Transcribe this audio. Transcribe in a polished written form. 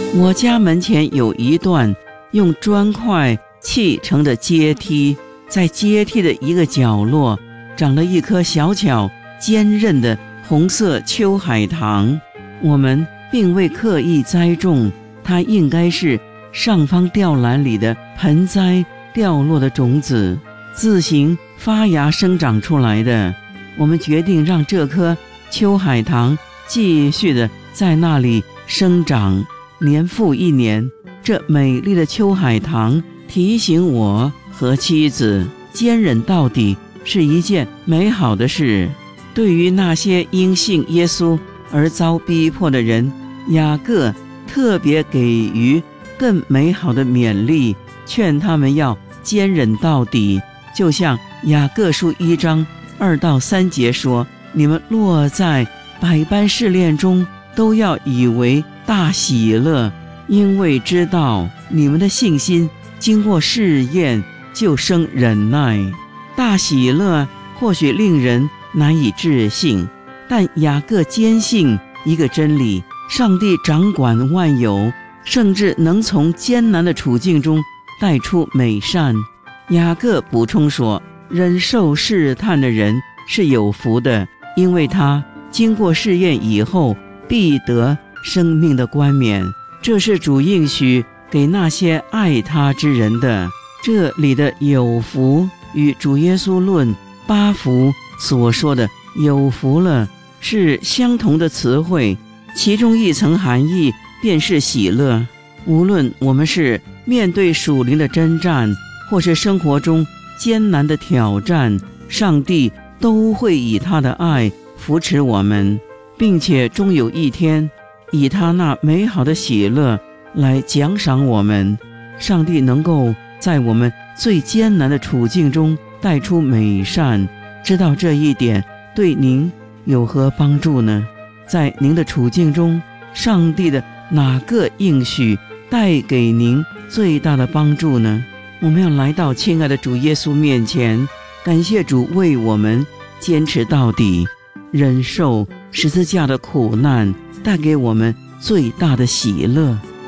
我家门前有一段用砖块砌成的阶梯，在阶梯的一个角落长了一棵小巧坚韧的红色秋海棠。我们并未刻意栽种，它应该是上方吊篮里的盆栽掉落的种子，自行发芽生长出来的。我们决定让这棵秋海棠继续的在那里生长，年复一年。这美丽的秋海棠提醒我和妻子，坚忍到底是一件美好的事。对于那些因信耶稣而遭逼迫的人，雅各特别给予更美好的勉励，劝他们要坚忍到底。就像雅各书1章2到3节说，你们落在百般试炼中，都要以为大喜乐，因为知道你们的信心经过试验，就生忍耐。大喜乐或许令人难以置信，但雅各坚信一个真理：上帝掌管万有，甚至能从艰难的处境中带出美善。雅各补充说，忍受试探的人是有福的，因为他经过试验以后必得生命的冠冕，这是主应许给那些爱他之人的。这里的有福与主耶稣论8福所说的有福了是相同的词汇，其中一层含义便是喜乐。无论我们是面对属灵的征战，或是生活中艰难的挑战，上帝都会以他的爱扶持我们，并且终有一天以他那美好的喜乐来奖赏我们。上帝能够在我们最艰难的处境中带出美善，知道这一点对您有何帮助呢？在您的处境中，上帝的哪个应许带给您最大的帮助呢？我们要来到亲爱的主耶稣面前，感谢主为我们坚持到底，忍受十字架的苦难，带给我们最大的喜乐。